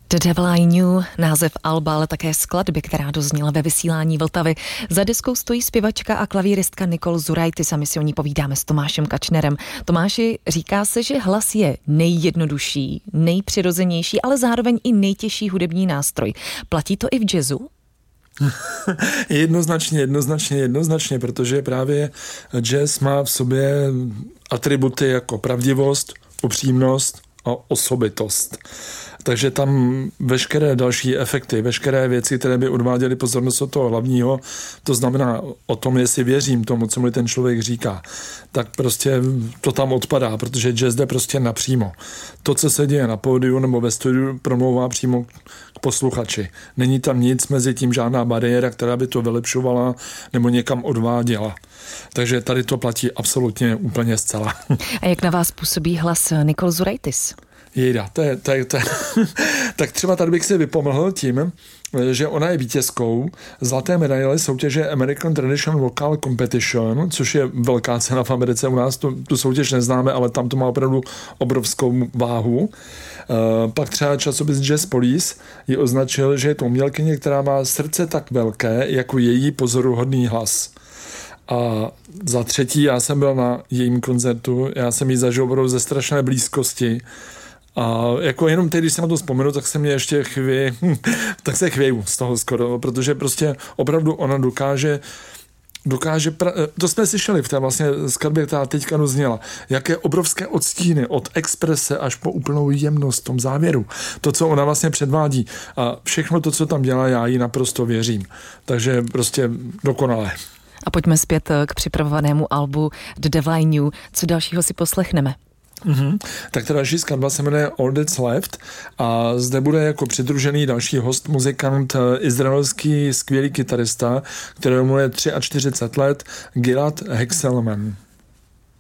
The Devil I Knew, název alba, ale také skladby, která dozněla ve vysílání Vltavy. Za deskou stojí zpěvačka a klavíristka Nicole Zuraitis a my si o ní povídáme s Tomášem Kačnerem. Tomáši, říká se, že hlas je nejjednodušší, nejpřirozenější, ale zároveň i nejtěžší hudební nástroj. Platí to i v jazzu? Jednoznačně, protože právě jazz má v sobě atributy jako pravdivost, upřímnost a osobitost. Takže tam veškeré další efekty, veškeré věci, které by odváděly pozornost od toho hlavního, to znamená o tom, jestli věřím tomu, co mi ten člověk říká, tak prostě to tam odpadá, protože jazz jde prostě napřímo. To, co se děje na pódiu nebo ve studiu, promlouvá přímo k posluchači. Není tam nic mezi tím, žádná bariéra, která by to vylepšovala nebo někam odváděla. Takže tady to platí absolutně úplně zcela. A jak na vás působí hlas Nicole Zuraitis? Jejda, to je. Tak třeba tady bych si vypomohl tím, že ona je vítězkou zlaté medaile soutěže American Traditional Vocal Competition, což je velká cena v Americe. U nás tu soutěž neznáme, ale tam to má opravdu obrovskou váhu. Pak třeba časopis Jazz Police ji označil, že je to umělkyně, která má srdce tak velké, jako její pozoruhodný hlas. A za třetí, já jsem byl na jejím koncertu, já jsem ji zažil opravdu ze strašné blízkosti. A jako jenom teď, když jsem na to vzpomenu, tak se mě ještě chvěju z toho skoro, protože prostě opravdu ona dokáže to jsme slyšeli v té vlastně skladbě, která teďka dozněla, jaké obrovské odstíny od exprese až po úplnou jemnost v tom závěru. To, co ona vlastně předvádí a všechno to, co tam dělá, já jí naprosto věřím. Takže prostě dokonalé. A pojďme zpět k připravovanému albu The Devil I Knew. Co dalšího si poslechneme? Tak ta další skladba se jmenuje All That's Left a zde bude jako přidružený další host, muzikant, izraelský skvělý kytarista, kterému je 43 let, Gilad Hexelman.